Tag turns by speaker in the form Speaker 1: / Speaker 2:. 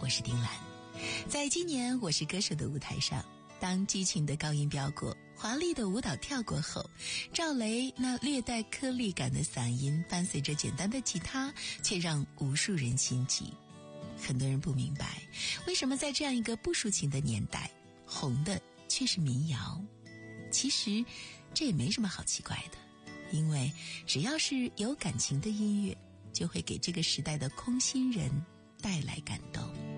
Speaker 1: 是丁兰。在今年《我是歌手》的舞台上，当激情的高音飙过，华丽的舞蹈跳过后，赵雷那略带颗粒感的嗓音伴随着简单的吉他，却让无数人心悸。很多人不明白，为什么在这样一个不抒情的年代，红的却是民谣。其实这也没什么好奇怪的，因为只要是有感情的音乐，就会给这个时代的空心人带来感动。